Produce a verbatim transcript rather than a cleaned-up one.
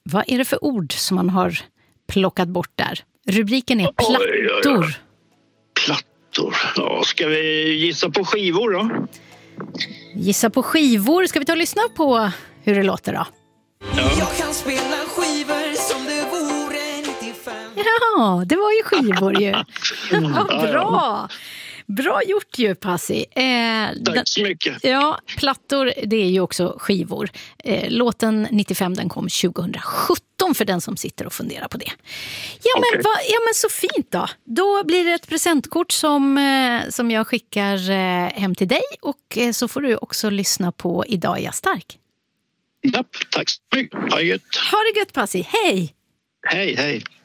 Vad är det för ord som man har plockat bort där? Rubriken är plattor. Oj, oj, oj. Plattor. Ja, ska vi gissa på skivor då? Gissa på skivor. Ska vi ta och lyssna på hur det låter då? Ja. Jag kan spela skivor som det vore nittiofem. Ja, det var ju skivor ju. Ja, bra. Bra gjort ju, Pasi. Eh, Tack så mycket. Ja, plattor, det är ju också skivor. Eh, låten nittiofem, den kom tjugosjutton för den som sitter och funderar på det. Ja, Okay. men, va, ja men så fint då. Då blir det ett presentkort som, eh, som jag skickar eh, hem till dig. Och eh, så får du också lyssna på Idag är jag stark. Ja, tack så mycket. Ha det gött. Ha det gött, Pasi. Hej! Hej, hej.